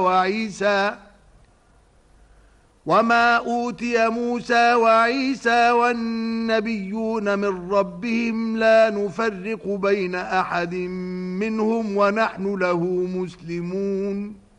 وعيسى وما أوتي موسى وعيسى والنبيون من ربهم لا نفرق بين أحد منهم ونحن له مسلمون